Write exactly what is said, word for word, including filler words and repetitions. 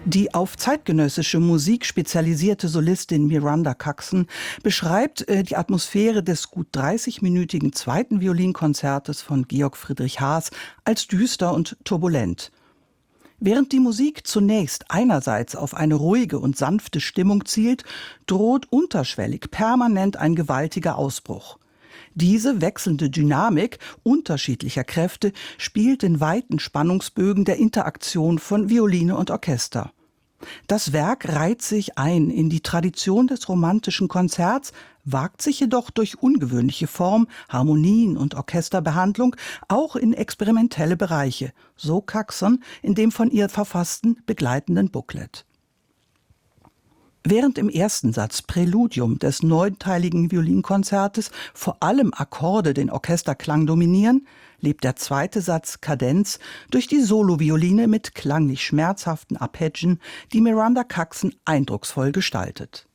Die auf zeitgenössische Musik spezialisierte Solistin Miranda Caxon beschreibt äh, die Atmosphäre des gut dreißigminütigen zweiten Violinkonzertes von Georg Friedrich Haas als düster und turbulent. Während die Musik zunächst einerseits auf eine ruhige und sanfte Stimmung zielt, droht unterschwellig permanent ein gewaltiger Ausbruch. Diese wechselnde Dynamik unterschiedlicher Kräfte spielt in weiten Spannungsbögen der Interaktion von Violine und Orchester. Das Werk reiht sich ein in die Tradition des romantischen Konzerts, wagt sich jedoch durch ungewöhnliche Form, Harmonien und Orchesterbehandlung auch in experimentelle Bereiche, so Caxon in dem von ihr verfassten begleitenden Booklet. Während im ersten Satz Präludium des neunteiligen Violinkonzertes vor allem Akkorde den Orchesterklang dominieren, lebt der zweite Satz Kadenz durch die Solovioline mit klanglich schmerzhaften Arpeggien, die Miranda Caxon eindrucksvoll gestaltet.